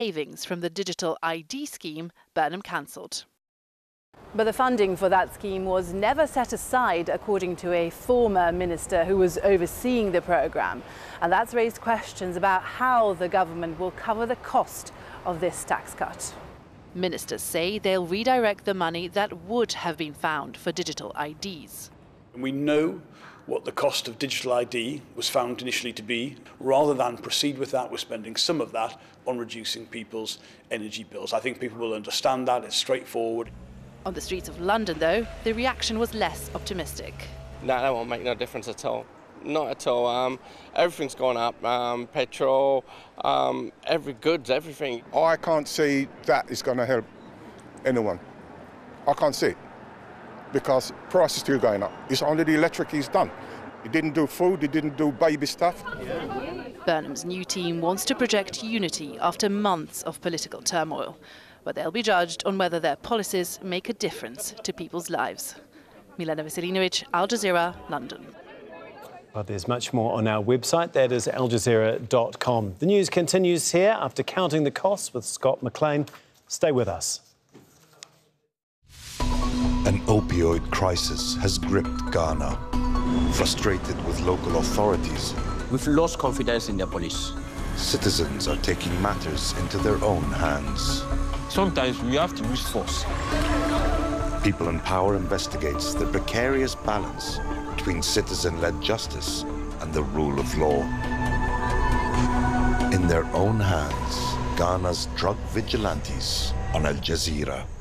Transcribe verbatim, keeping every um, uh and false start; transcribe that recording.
savings from the digital I D scheme, Burnham cancelled. But the funding for that scheme was never set aside, according to a former minister who was overseeing the programme. And that's raised questions about how the government will cover the cost of this tax cut. Ministers say they'll redirect the money that would have been found for digital I Ds. We know what the cost of digital I D was found initially to be. Rather than proceed with that, we're spending some of that on reducing people's energy bills. I think people will understand that. It's straightforward. On the streets of London, though, the reaction was less optimistic. No, that won't make no difference at all. Not at all. Um, everything's gone up. Um, petrol, um, every goods, everything. I can't see that is going to help anyone. I can't see it because price is still going up. It's only the electric is done. It didn't do food. It didn't do baby stuff. Burnham's new team wants to project unity after months of political turmoil, but they'll be judged on whether their policies make a difference to people's lives. Milena Veselinovic, Al Jazeera, London. Well, there's much more on our website. That is al jazeera dot com. The news continues here after counting the costs with Scott McLean. Stay with us. An opioid crisis has gripped Ghana. Frustrated with local authorities, we've lost confidence in the police. Citizens are taking matters into their own hands. Sometimes we have to use force. People in Power investigates the precarious balance between citizen-led justice and the rule of law. In their own hands, Ghana's drug vigilantes on Al Jazeera.